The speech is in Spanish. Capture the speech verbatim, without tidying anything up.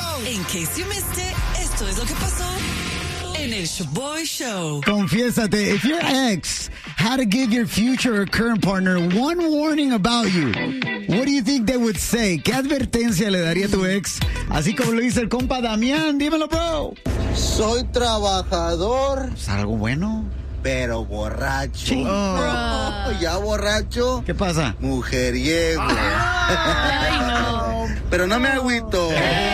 In case you missed it, esto es lo que pasó en el Shaboy Show. Confiésate, if your ex had to give your future or current partner one warning about you, what do you think they would say? ¿Qué advertencia le daría a tu ex? Así como lo dice el compa Damián, dímelo, bro. Soy trabajador, ¿Es algo bueno? pero borracho. Oh. Ya borracho. ¿Qué pasa? Mujeriego. Ay, no. Pero no me agüito.